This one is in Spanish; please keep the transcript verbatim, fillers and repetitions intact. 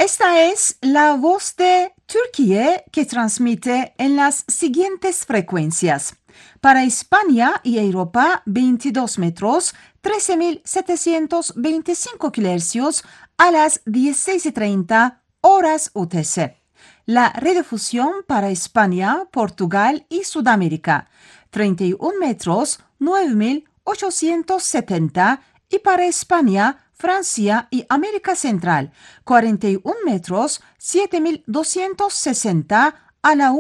Esta es la voz de Turquía que transmite en las siguientes frecuencias. Para España y Europa, veintidós metros, trece mil setecientos veinticinco kilohercios a las dieciséis y treinta horas U T C. La redifusión para España, Portugal y Sudamérica, treinta y un metros, nueve mil ochocientos setenta, y para España, Francia y América Central, cuarenta y un metros, siete mil doscientos sesenta a la